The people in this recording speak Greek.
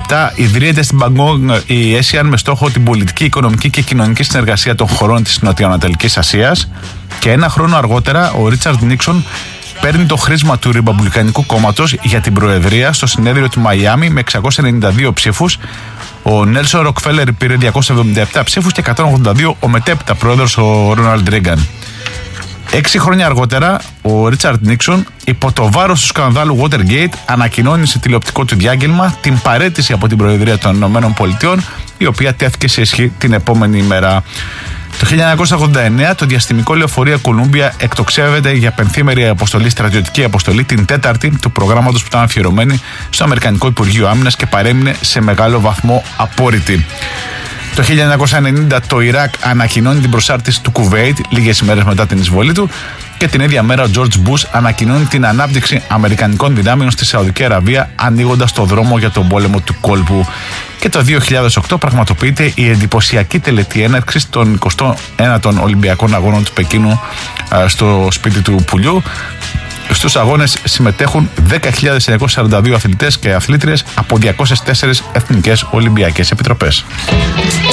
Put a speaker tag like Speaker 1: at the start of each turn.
Speaker 1: 1997 ιδρύεται στην Μπαγκόγκ η ASEAN με στόχο την πολιτική, οικονομική και κοινωνική συνεργασία των χωρών της Νοτιοανατολικής Ασίας. Και ένα χρόνο αργότερα ο Ρίτσαρντ Νίξον παίρνει το χρήσμα του Ριπαμπλικανικού κόμματος για την προεδρία στο συνέδριο του Μαϊάμι με 692 ψήφους. Ο Νέλσον Ροκφέλερ πήρε 277 ψήφους και 182 ο μετέπειτα πρόεδρος ο Ρόναλντ Ρέγκαν. 6 χρόνια αργότερα, ο Ρίτσαρντ Νίξον, υπό το βάρος του σκανδάλου Watergate, ανακοινώνει σε τηλεοπτικό του διάγγελμα την παραίτηση από την Προεδρία των ΗΠΑ, η οποία τέθηκε σε ισχύ την επόμενη ημέρα. Το 1989 το διαστημικό λεωφορείο Κολούμπια εκτοξεύεται για πενθήμερη αποστολή, στρατιωτική αποστολή, την τέταρτη του προγράμματος που ήταν αφιερωμένη στο Αμερικανικό Υπουργείο Άμυνας και παρέμεινε σε μεγάλο βαθμό απόρριτη. Το 1990 το Ιράκ ανακοινώνει την προσάρτηση του Κουβέιτ λίγες ημέρες μετά την εισβολή του και την ίδια μέρα ο Τζορτζ Μπους ανακοινώνει την ανάπτυξη αμερικανικών δυνάμεων στη Σαουδική Αραβία, ανοίγοντας το δρόμο για τον πόλεμο του κόλπου. Και το 2008 πραγματοποιείται η εντυπωσιακή τελετή έναρξης των 21ων Ολυμπιακών Αγώνων του Πεκίνου στο σπίτι του Πουλιού. Στους αγώνες συμμετέχουν 10.942 αθλητές και αθλήτριες από 204 εθνικές Ολυμπιακές επιτροπές.